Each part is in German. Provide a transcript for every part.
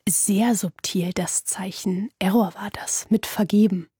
Sehr subtil das Zeichen. Error war das, mit vergeben.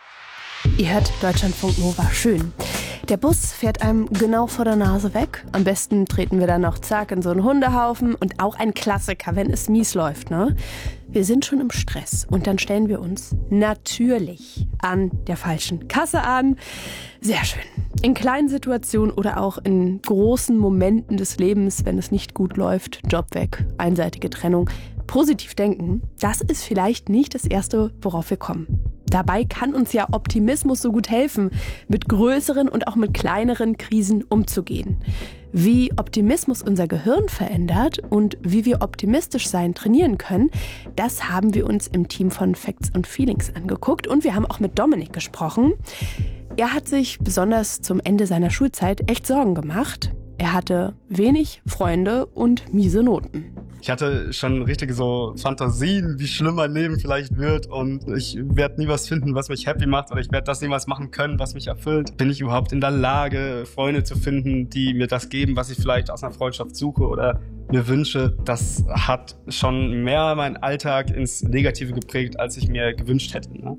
Ihr hört Deutschlandfunk Nova, schön. Der Bus fährt einem genau vor der Nase weg. Am besten treten wir dann noch zack in so einen Hundehaufen. Und auch ein Klassiker, wenn es mies läuft, ne? Wir sind schon im Stress und dann stellen wir uns natürlich an der falschen Kasse an. Sehr schön. In kleinen Situationen oder auch in großen Momenten des Lebens, wenn es nicht gut läuft, Job weg, einseitige Trennung, positiv denken, das ist vielleicht nicht das Erste, worauf wir kommen. Dabei kann uns ja Optimismus so gut helfen, mit größeren und auch mit kleineren Krisen umzugehen. Wie Optimismus unser Gehirn verändert und wie wir optimistisch sein trainieren können, das haben wir uns im Team von Facts und Feelings angeguckt. Und wir haben auch mit Dominik gesprochen. Er hat sich besonders zum Ende seiner Schulzeit echt Sorgen gemacht. Er hatte wenig Freunde und miese Noten. Ich hatte schon richtige so Fantasien, wie schlimm mein Leben vielleicht wird und ich werde nie was finden, was mich happy macht oder ich werde das niemals machen können, was mich erfüllt. Bin ich überhaupt in der Lage, Freunde zu finden, die mir das geben, was ich vielleicht aus einer Freundschaft suche oder mir wünsche? Das hat schon mehr meinen Alltag ins Negative geprägt, als ich mir gewünscht hätte, ne?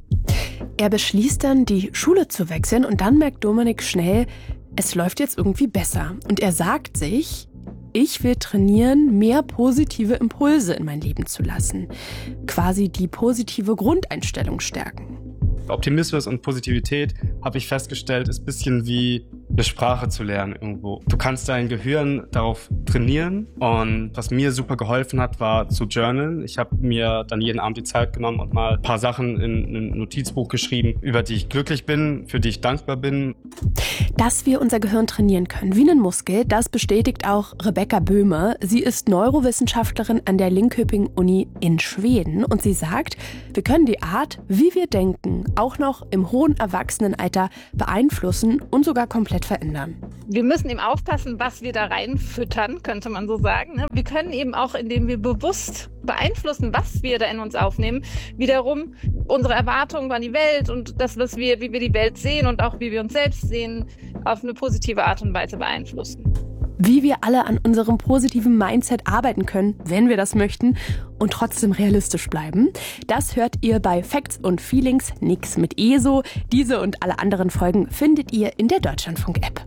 Er beschließt dann, die Schule zu wechseln und dann merkt Dominik schnell, es läuft jetzt irgendwie besser. Und er sagt sich, ich will trainieren, mehr positive Impulse in mein Leben zu lassen. Quasi die positive Grundeinstellung stärken. Optimismus und Positivität, habe ich festgestellt, ist ein bisschen wie eine Sprache zu lernen irgendwo. Du kannst dein Gehirn darauf trainieren und was mir super geholfen hat, war zu journalen. Ich habe mir dann jeden Abend die Zeit genommen und mal ein paar Sachen in ein Notizbuch geschrieben, über die ich glücklich bin, für die ich dankbar bin. Dass wir unser Gehirn trainieren können, wie einen Muskel, das bestätigt auch Rebecca Böhme. Sie ist Neurowissenschaftlerin an der Linköping-Uni in Schweden und sie sagt, wir können die Art, wie wir denken, auch noch im hohen Erwachsenenalter beeinflussen und sogar komplett verändern. Wir müssen eben aufpassen, was wir da reinfüttern, könnte man so sagen. Wir können eben auch, indem wir bewusst beeinflussen, was wir da in uns aufnehmen, wiederum unsere Erwartungen an die Welt und das, wie wir die Welt sehen und auch wie wir uns selbst sehen, auf eine positive Art und Weise beeinflussen. Wie wir alle an unserem positiven Mindset arbeiten können, wenn wir das möchten und trotzdem realistisch bleiben, das hört ihr bei Facts und Feelings, nix mit ESO. Diese und alle anderen Folgen findet ihr in der Deutschlandfunk-App.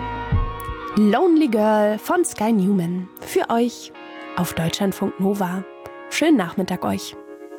Lonely Girl von Sky Newman. Für euch auf Deutschlandfunk Nova. Schönen Nachmittag euch.